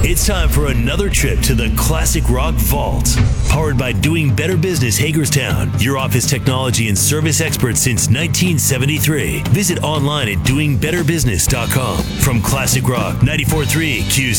It's time for another trip to the Classic Rock Vault. Powered by Doing Better Business Hagerstown, your office technology and service expert since 1973. Visit online at doingbetterbusiness.com. From Classic Rock 94.3 QC.